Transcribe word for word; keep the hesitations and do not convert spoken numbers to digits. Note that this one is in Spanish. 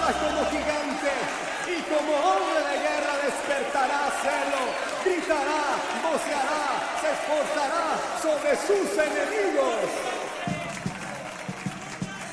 avanzará como gigante y como hombre de guerra despertará celo, gritará, voceará, se esforzará sobre sus enemigos.